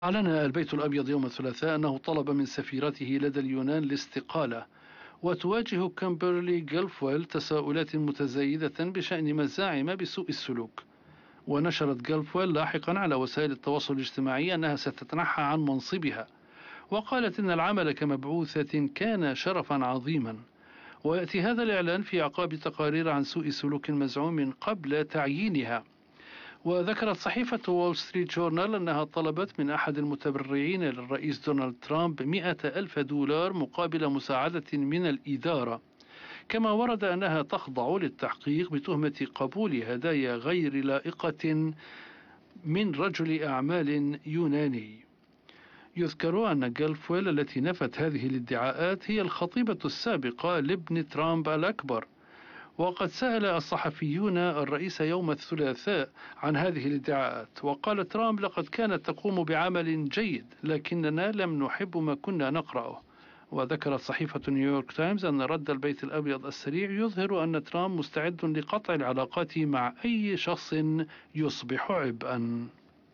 أعلن البيت الأبيض يوم الثلاثاء أنه طلب من سفيرته لدى اليونان الاستقالة، وتواجه كامبرلي جيلفويل تساؤلات متزايدة بشأن مزاعم بسوء السلوك. ونشرت جيلفويل لاحقا على وسائل التواصل الاجتماعي أنها ستتنحى عن منصبها، وقالت إن العمل كمبعوثة كان شرفا عظيما. ويأتي هذا الإعلان في أعقاب تقارير عن سوء سلوك مزعوم قبل تعيينها. وذكرت صحيفة وول ستريت جورنال أنها طلبت من أحد المتبرعين للرئيس دونالد ترامب 100,000 دولار مقابل مساعدة من الإدارة. كما ورد أنها تخضع للتحقيق بتهمة قبول هدايا غير لائقة من رجل أعمال يوناني. يذكر أن جيلفويل التي نفت هذه الادعاءات هي الخطيبة السابقة لابن ترامب الأكبر. وقد سأل الصحفيون الرئيس يوم الثلاثاء عن هذه الادعاءات، وقال ترامب: لقد كانت تقوم بعمل جيد، لكننا لم نحب ما كنا نقرأه. وذكرت صحيفة نيويورك تايمز أن رد البيت الأبيض السريع يظهر أن ترامب مستعد لقطع العلاقات مع أي شخص يصبح عبئا.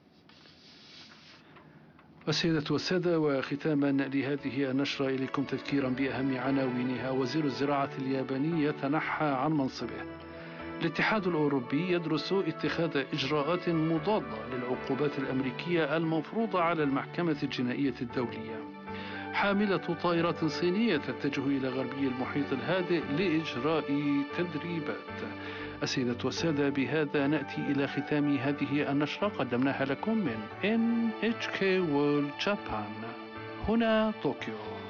السيدة والسادة، وختاما لهذه النشرة إليكم تذكيرا بأهم عناوينها. وزير الزراعة الياباني يتنحى عن منصبه. الاتحاد الأوروبي يدرس اتخاذ إجراءات مضادة للعقوبات الأمريكية المفروضة على المحكمة الجنائية الدولية. حاملة طائرات صينية تتجه إلى غربي المحيط الهادئ لإجراء تدريبات. السيدة والسادة، بهذا نأتي إلى ختام هذه النشرة قدمناها لكم من NHK World Japan هنا طوكيو.